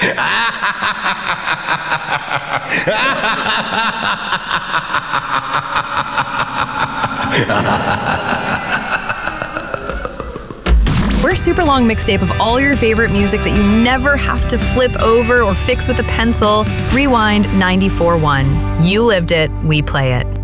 We're a super long mixtape of all your favorite music that you never have to flip over or fix with a pencil. Rewind 94.1. You lived it, we play it.